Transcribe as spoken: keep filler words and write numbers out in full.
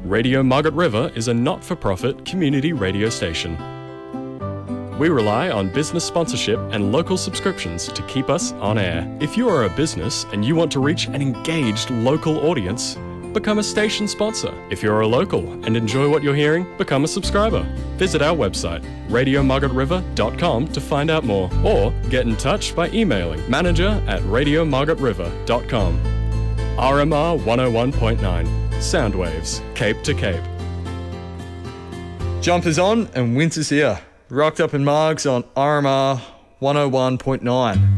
Radio Margaret River is a not-for-profit community radio station. We rely on business sponsorship and local subscriptions to keep us on air. If you are a business and you want to reach an engaged local audience, become a station sponsor. If you're a local and enjoy what you're hearing, become a subscriber. Visit our website, radio margaret river dot com, to find out more, or get in touch by emailing manager at radio margaret river dot com. R M R one oh one point nine, Soundwaves, Cape to Cape. Jumpers on and winter's here. Rocked up in Margs on R M R one oh one point nine.